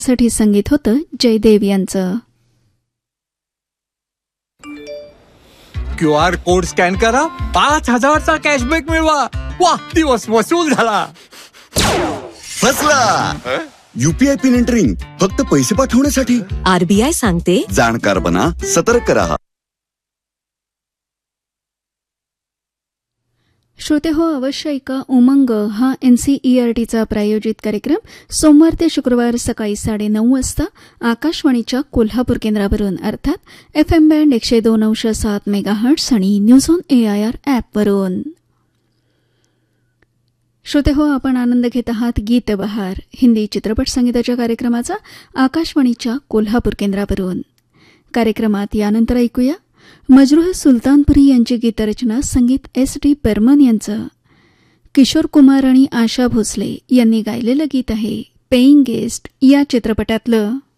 साठी संगीत होतं जयदेव यांचं. QR कोड स्कॅन करा, 5,000चा कॅशबॅक मिळवा. वा, दिवस वसूल झाला. फसला. UPI पिन एंटरिंग फक्त पैसे पाठवण्यासाठी. RBI सांगते, जाणकार बना, सतर्क रहा. श्रोते हो, अवश्य ऐका उमंग हा NCERTचा प्रायोजित कार्यक्रम सोमवार ते शुक्रवार सकाळी 9:30 वाजता आकाशवाणीच्या कोल्हापूर केंद्रावरून, अर्थात FM बँड 102.7 मेगाहर्ट्झ आणि न्यूज ऑन AIR ॲपवरून. श्रोते हो, आपण आनंद घेत आहात गीत बहार हिंदी चित्रपट संगीताच्या कार्यक्रमाचा आकाशवाणीच्या कोल्हापूर केंद्रावरून. कार्यक्रमात यानंतर ऐकूया मजरूह सुलतानपुरी यांची गीतरचना, संगीत SD बर्मन यांचं. किशोर कुमार आणि आशा भोसले यांनी गायलेलं गीत आहे पेईंग गेस्ट या चित्रपटातलं.